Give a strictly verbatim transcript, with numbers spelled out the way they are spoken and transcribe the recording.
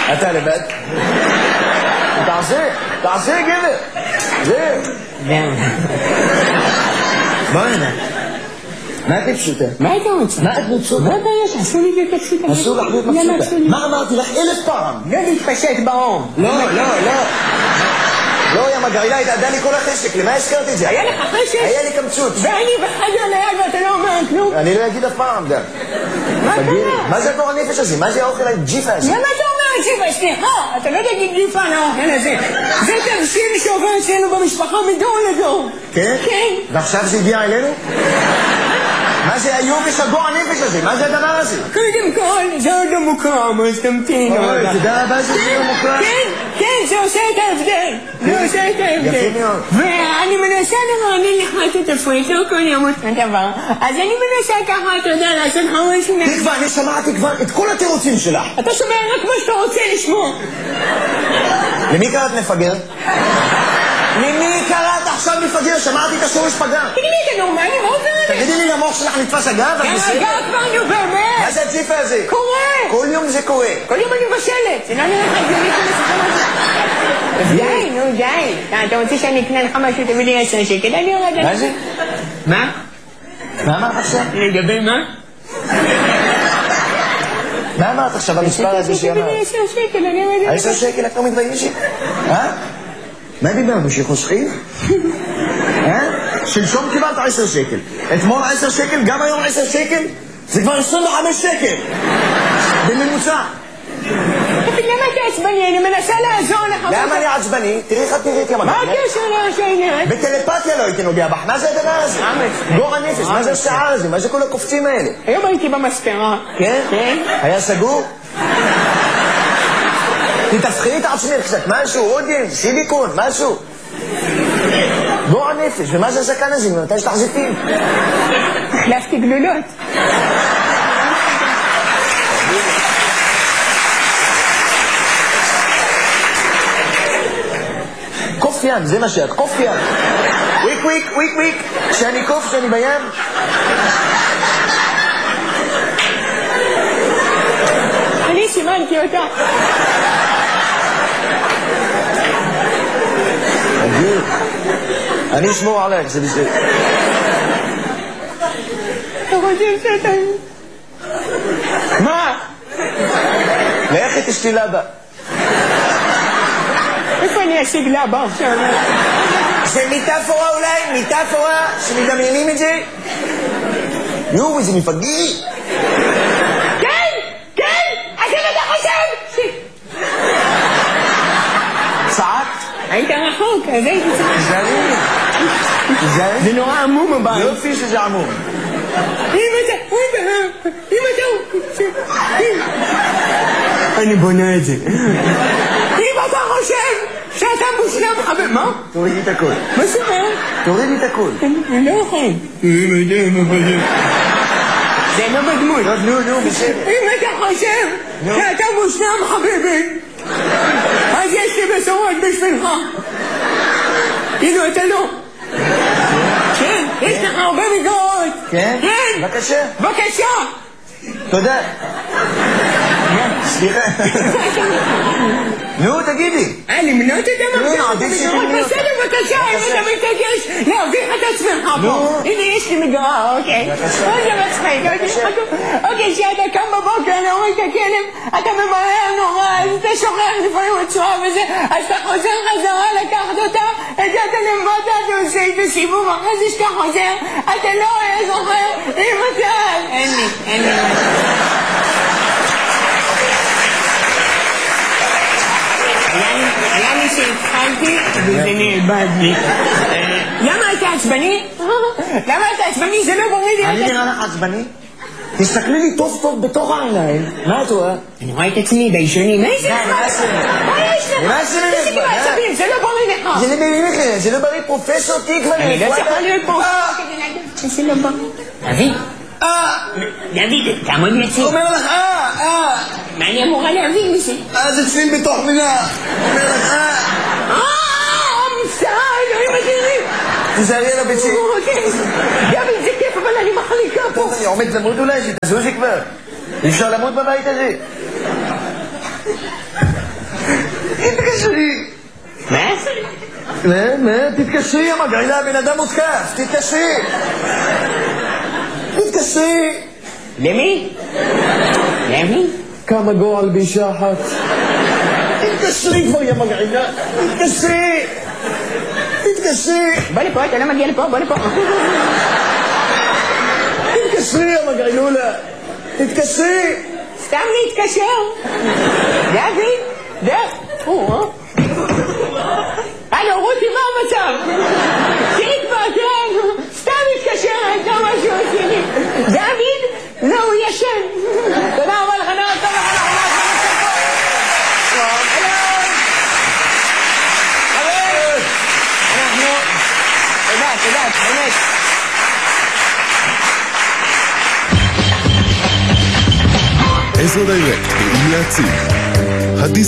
אתה לבד? תעשה, תעשה גבר. זה. בוא הנה. מה את פשוטה? מה אתה רוצה? מה את פשוטה? מה הבעיה שעשו לי להיות פשוטה? אסור לך להיות פשוטה. מה אמרתי לך אלף פעם? לא להתפשט באום. לא, לא, לא. לא, יא מגעילה, התעדה לי כל החשק, למה הזכרת את זה? היה לך חשק? היה לי קמצוץ. ואני בחדר ליד ואתה לא אומר כלום? אני לא אגיד אף פעם, דם. מה קרה? מה זה הגור הנפש הזה? מה זה האוכל הג'יפה הזה? למה אתה אומר ג'יפה? סליחה, אתה לא תגיד ג'יפה על האוכל הזה. זה תבשיל שעובר אצלנו במשפחה מדור לדור. כן? כן. ועכשיו זה הגיע אלינו? מה זה היובש הגור הנפש הזה? מה זה הדבר הזה? קודם כל, זה עוד לא מוקרם, אז תמתין. אוי, תודה רבה שזה לא מוקרם. כן, כן, זה עושה את ההבדל. זה עושה את ההבדל. יפה מאוד. ואני מנסה לרענן לך את התפריט, לא כל יום אותו דבר. אז אני מנסה ככה, אתה יודע, לעשות לך משהו... תקווה, אני שמעתי כבר את כל התירוצים שלך. אתה שומע רק מה שאתה רוצה לשמוע. למי קראת מפגר? למי קראת עכשיו מפגר? שמעתי את השורש פגר. תגידי לי, אתה נורמלי? מה עובר עליך? תגידי לי, למוח שלך נתפס אגב? כן, אגב כבר, נו, באמת. מה זה הג'יפה הזה? קורה. כל יום זה קורה. כל יום אני מבשלת. זה לא נראה לך הגיוני כל הסיפור הזה. די, נו, די. אתה רוצה שאני אקנה לך משהו, תביא לי עשר שקל, אני יורד. מה זה? מה? מה אמרת עכשיו? לגבי מה? מה אמרת עכשיו המספר הזה שאמרת? תביא לי עשר שקל, אני יורד. עשר שקל את לא מתביישת? אה? מה דיברנו? שחוסכים? אה? שלשום קיבלת עשר שקל. אתמול עשר שקל, גם היום עשר שקל? זה כבר עשרים וחמש שקל. בממוצע. למה אתה עצבני? אני מנסה לעזור לך. למה אני עצבני? תראי איך את נראית יא מגעילה. מה הקשר לעשיינת? בטלפתיה לא הייתי נוגע בך. מה זה הדבר הזה? גור הנפש, מה זה השיער הזה? מה זה כל הקופצים האלה? היום הייתי במספרה. כן? כן. היה סגור? תתפחי את עצמך קצת, משהו, עודן, סיליקון, משהו. גור הנפש, ומה זה הזקן הזה? ממתי שתחזיקים? החלפתי גלולות. קוף ים, זה מה שאת, קוף ים. וויק וויק, וויק וויק. כשאני קוף, כשאני בים. אני סימנתי אותה. אני אשמור עליך, זה בסדר. אתה רוצה שאתה... מה? לך תשתי לבה. איפה אני אשיג לבה עכשיו? זה מיטאפורה אולי? מיטאפורה שמדמיינים את זה? יואו, איזה מפגיר. כן! כן! אז אם אתה חושב! צעקת? היית רחוק, אז הייתי צעק. זרים. זרים? זה נורא עמום הבית. יופי שזה עמום. אם אתה... אוי בהר! אם אתה... אני בונה את זה. אם אתה חושב שאתה מושלם חבר... מה? תורידי את הכל. מה זאת אומרת? תורידי את הכל. אני לא יכול. זה לא בדמות. נו, נו, בסדר. אם אתה חושב שאתה מושלם חביבי, אז יש לי בשורות בשבילך. כאילו אתה לא. כן, יש לך הרבה מגרות. כן? כן. בבקשה. בבקשה. תודה. סליחה. נו, תגידי. אה, למנות את המרצה? נו, עדיף שתמני אותה. בסדר, בבקשה, אם אתה מתעקש להביך את עצמך פה. הנה, יש לי מגרה, אוקיי. בבקשה. אוי, זה מצחיק. אוקיי, כשאתה קם בבוקר, להוריד את הכלב, אתה ממהר נורא, אז אתה שוכח לפעמים הצורה וזה, אז אתה חוזר חזרה לקחת אותה, הגעת למטה, אתה עושה איתו סיבוב, אחרי זה שאתה חוזר, אתה לא זוכר אם אתה... אין לי, אין לי. היה לי שהתחלתי וזה נאבד לי. למה אתה עצבני? למה אתה עצבני? זה לא ברור לי. אני נראה לך עצבני? תסתכלי לי טוב טוב בתוך העיניים. מה את רואה? אני רואה את עצמי בישונים. מה יש לך? מה יש לך? מה יש לך? מה יש לך? תפסיקי בעצבים, זה לא בריא לך. זה לא בריא לך, זה לא בריא פרופסור תקווה. אני לא צריכה להיות פה. שזה לא בריא. אבי? אה! דוד, תעמוד לצים. אומר לך אה! אה! מה אני אמורה להבין מזה? אה, זה צליל בתוך מילה. אומר לך אה! אה! מצטער, אלוהים אדירים. תזהרי על הביצים. אוקיי. דוד, זה כיף, אבל אני מחליקה פה. טוב, אני עומד למות אולי, שתזוזי כבר. אי אפשר למות בבית הזה. תתקשרי. מה? מה? מה? תתקשרי, המגעילה, בן אדם מותקף. תתקשרי. תתקשרי. למי? למי? כמה גועל באישה אחת. תתקשרי כבר, יא מגעילה. תתקשרי. תתקשרי. בוא לפה, אתה לא מגיע לפה, בוא לפה. תתקשרי, יא מגעילולה. תתקשרי. סתם להתקשר. דוד, דוד. הלו, רותי, מה המצב? תראי כבר, תראה, סתם להתקשר, הייתה משהו עשיני. דוד? לא, הוא ישן. תודה רבה לך, נראה טוב לך, אנחנו תודה, תודה, באמת. עזרא דיירקט, באם להציג.